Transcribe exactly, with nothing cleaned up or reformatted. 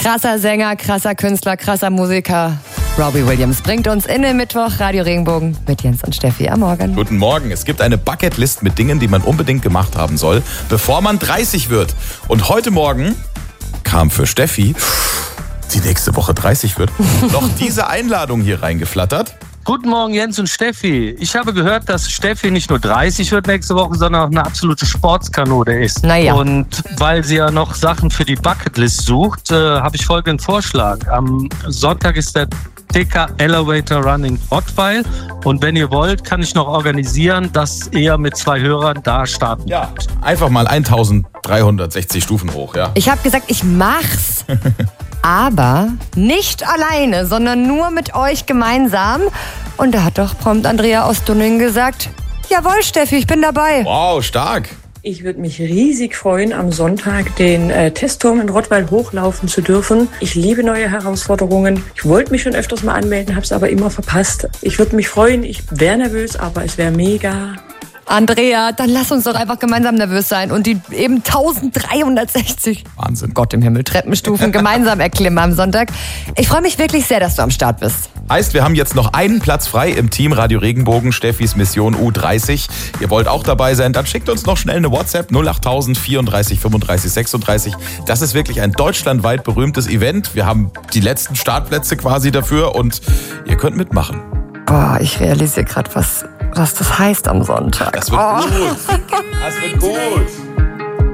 Krasser Sänger, krasser Künstler, krasser Musiker. Robbie Williams bringt uns in den Mittwoch Radio Regenbogen mit Jens und Steffi am Morgen. Guten Morgen. Es gibt eine Bucketlist mit Dingen, die man unbedingt gemacht haben soll, bevor man dreißig wird. Und heute Morgen kam für Steffi, die nächste Woche dreißig wird, noch diese Einladung hier reingeflattert. Guten Morgen, Jens und Steffi. Ich habe gehört, dass Steffi nicht nur dreißig wird nächste Woche, sondern auch eine absolute Sportskanone ist. Naja. Und weil sie ja noch Sachen für die Bucketlist sucht, äh, habe ich folgenden Vorschlag. Am Sonntag ist der T K Elevator Run in Rottweil. Und wenn ihr wollt, kann ich noch organisieren, dass ihr mit zwei Hörern da starten Ja, könnt. einfach mal eintausenddreihundertsechzig Stufen hoch, ja. Ich habe gesagt, ich mach's. Aber nicht alleine, sondern nur mit euch gemeinsam. Und da hat doch prompt Andrea aus Dunning gesagt, jawohl Steffi, ich bin dabei. Wow, stark. Ich würde mich riesig freuen, am Sonntag den äh, Testturm in Rottweil hochlaufen zu dürfen. Ich liebe neue Herausforderungen. Ich wollte mich schon öfters mal anmelden, habe es aber immer verpasst. Ich würde mich freuen, ich wäre nervös, aber es wäre mega. Andrea, dann lass uns doch einfach gemeinsam nervös sein und die eben eintausenddreihundertsechzig Wahnsinn. Gott im Himmel, Treppenstufen gemeinsam erklimmen am Sonntag. Ich freue mich wirklich sehr, dass du am Start bist. Heißt, wir haben jetzt noch einen Platz frei im Team Radio Regenbogen, Steffis Mission U dreißig. Ihr wollt auch dabei sein, dann schickt uns noch schnell eine WhatsApp null acht null null vierunddreißig fünfunddreißig sechsunddreißig. Das ist wirklich ein deutschlandweit berühmtes Event. Wir haben die letzten Startplätze quasi dafür und ihr könnt mitmachen. Boah, ich realisiere gerade, was, was das heißt am Sonntag. Das wird Oh. gut. Das wird gut.